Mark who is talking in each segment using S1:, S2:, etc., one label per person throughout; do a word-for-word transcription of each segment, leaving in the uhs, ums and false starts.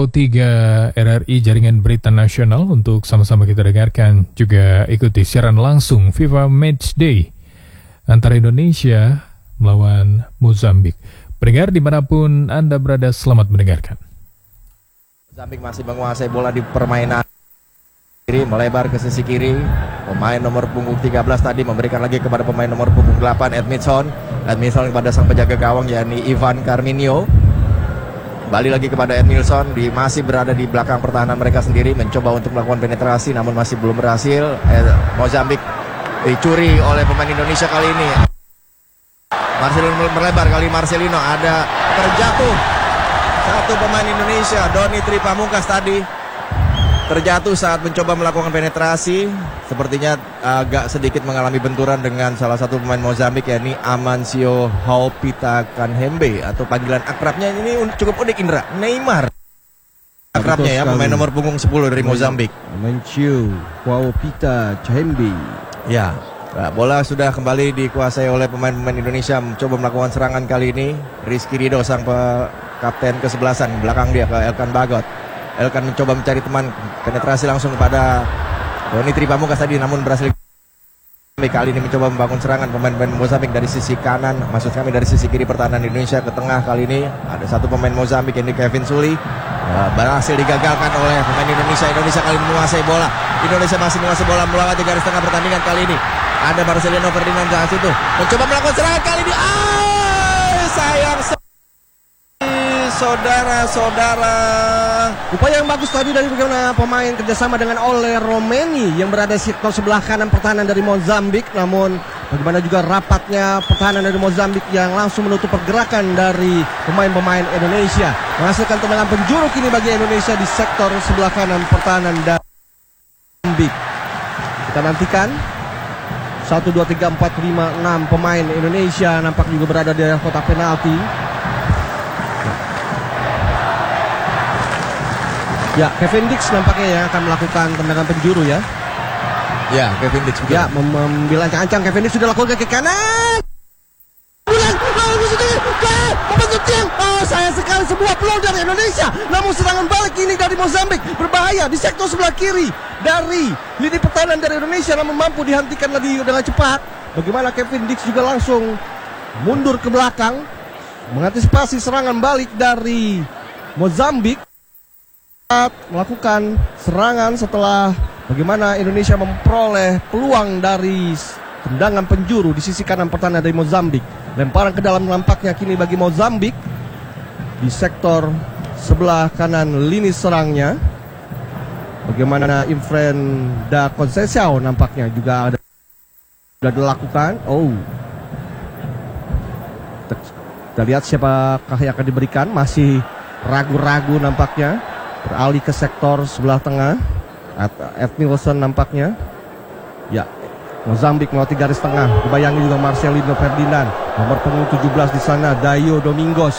S1: Pro tiga R R I Jaringan Berita Nasional untuk sama-sama kita dengarkan juga ikuti siaran langsung FIFA Matchday antara Indonesia melawan Mozambik. Pendengar dimanapun Anda berada, selamat mendengarkan.
S2: Mozambik masih menguasai bola di permainan kiri, melebar ke sisi kiri. Pemain nomor punggung tiga belas tadi memberikan lagi kepada pemain nomor punggung delapan, Edmilson. Edmilson kepada sang penjaga gawang yakni Ivan Carminio. Kembali lagi kepada Edmilson, di, masih berada di belakang pertahanan mereka sendiri, mencoba untuk melakukan penetrasi namun masih belum berhasil. Eh, Mozambik dicuri oleh pemain Indonesia kali ini. Marcelino melebar, kali Marcelino ada terjatuh satu pemain Indonesia, Doni Tri Pamungkas tadi terjatuh saat mencoba melakukan penetrasi. Sepertinya agak sedikit mengalami benturan dengan salah satu pemain Mozambik yakni Amancio Haupita Kanhembe, atau panggilan akrabnya ini cukup unik, Indra, Neymar akrabnya ya, pemain nomor punggung sepuluh dari Mozambik,
S3: Amancio Haupita Kanhembe.
S2: Ya, nah, bola sudah kembali dikuasai oleh pemain-pemain Indonesia, mencoba melakukan serangan kali ini. Rizky Ridho sang kapten kesebelasan, belakang dia ke Elkan Bagot. Elkan mencoba mencari teman, penetrasi langsung kepada Doni Tri Pamungkas tadi namun berhasil. Kali ini mencoba membangun serangan pemain-pemain Mozambik dari sisi kanan, maksud kami dari sisi kiri pertahanan Indonesia ke tengah. Kali ini ada satu pemain Mozambik yang di Kevin Suli, uh, berhasil digagalkan oleh pemain Indonesia. Indonesia kali ini menguasai bola. Indonesia masih menguasai bola melewati garis tengah pertandingan kali ini. Ada Marcelino Ferdinand saat itu mencoba melakukan serangan kali ini. Ah, sayang saudara-saudara.
S3: Upaya yang bagus tadi dari bagaimana pemain kerjasama dengan Ole Romeni yang berada di sektor sebelah kanan pertahanan dari Mozambik. Namun bagaimana juga rapatnya pertahanan dari Mozambik yang langsung menutup pergerakan dari pemain-pemain Indonesia, menghasilkan tendangan penjuru kini bagi Indonesia di sektor sebelah kanan pertahanan dari Mozambik. Kita nantikan satu, dua, tiga, empat, lima, enam pemain Indonesia nampak juga berada di kotak penalti. Ya, Kevin Dix nampaknya ya akan melakukan tendangan penjuru ya.
S2: Ya, Kevin Dix juga.
S3: Ya, membilang ancang Kevin Dix sudah lakukan ke kanan. Bulan, oh, membentuk tiang. Oh, sayang sekali sebuah peluang dari Indonesia. Namun serangan balik ini dari Mozambik berbahaya di sektor sebelah kiri dari lini pertahanan dari Indonesia, namun mampu dihentikan lagi dengan cepat. Bagaimana Kevin Dix juga langsung mundur ke belakang mengantisipasi serangan balik dari Mozambik, melakukan serangan setelah bagaimana Indonesia memperoleh peluang dari tendangan penjuru di sisi kanan pertahanan dari Mozambik. Lemparan ke dalam nampaknya kini bagi Mozambik di sektor sebelah kanan lini serangnya. Bagaimana Infren da Conceição nampaknya juga ada sudah dilakukan. Oh, kita lihat siapakah yang akan diberikan. Masih ragu-ragu nampaknya. Beralih ke sektor sebelah tengah. Edmilson nampaknya. Ya, Mozambik melewati garis tengah. Dibayangi juga Marcelino Ferdinand. Nomor punggung tujuh belas di sana, Dayo Domingos.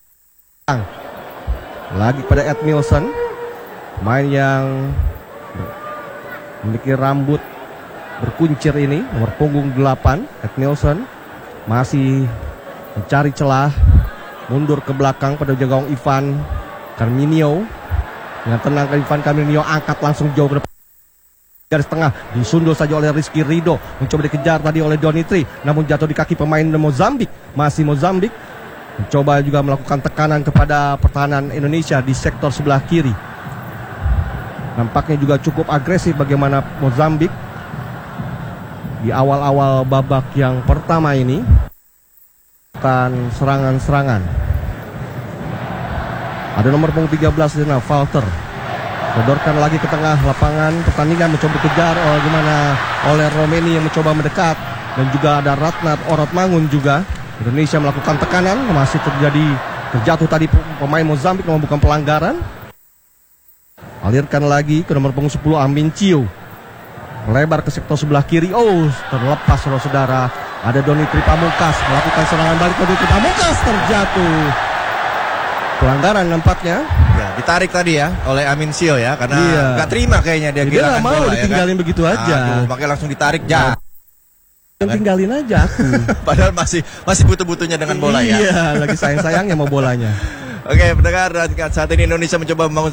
S3: Lagi pada Edmilson, main yang memiliki rambut berkuncir ini, nomor punggung delapan, Edmilson masih mencari celah, mundur ke belakang pada gawang Ivan Carminio. Dengan tenang ke Ivan Carminio, angkat langsung jauh ke depan garis tengah, disundul saja oleh Rizky Ridho, mencoba dikejar tadi oleh Doni Tri, namun jatuh di kaki pemain Mozambik. Masih Mozambik mencoba juga melakukan tekanan kepada pertahanan Indonesia di sektor sebelah kiri. Nampaknya juga cukup agresif bagaimana Mozambik di awal-awal babak yang pertama ini akan serangan-serangan. Ada nomor punggung tiga belas di sana, Walter. Sodorkan lagi ke tengah lapangan pertandingan, mencoba dikejar oleh gimana oleh Romeni yang mencoba mendekat, dan juga ada Ratnat Orotmangun juga. Indonesia melakukan tekanan, masih terjadi terjatuh tadi pemain Mozambik namun bukan pelanggaran. Alirkan lagi ke nomor punggung sepuluh, Amancio. Melebar ke sektor sebelah kiri. Oh, terlepas saudara-saudara. Ada Doni Tri Pamungkas melakukan serangan balik ke Doni Tri Pamungkas, terjatuh. Pelanggaran nampaknya.
S2: Ya, ditarik tadi ya oleh Amancio ya, karena
S3: iya.
S2: Gak terima kayaknya dia kehilangan
S3: bola. Dia mau ditinggalin ya kan? Begitu aja.
S2: Aduh, makanya langsung ditarik ya.
S3: Yang tinggalin aja aku.
S2: Padahal masih masih butuh-butuhnya dengan bola ya.
S3: Iya, lagi sayang-sayangnya mau bolanya.
S2: Oke, pendengar, saat ini Indonesia mencoba membangun